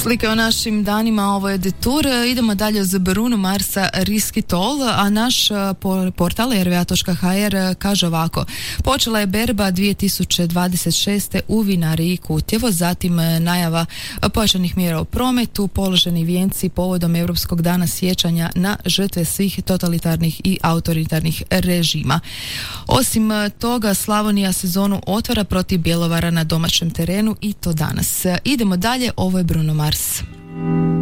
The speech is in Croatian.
Slike o našim danima, ovo je Detour. Idemo dalje uz Bruno Marsa Risky Toll, a naš portal rva.hr kaže ovako: počela je berba 2026. u vinariji Kutjevo, zatim najava pojačanih mjera u prometu, položeni vijenci povodom Europskog dana sjećanja na žrtve svih totalitarnih i autoritarnih režima. Osim toga, Slavonija sezonu otvara protiv Bjelovara na domaćem terenu i to danas. Idemo dalje, ovo je Bruno Mars.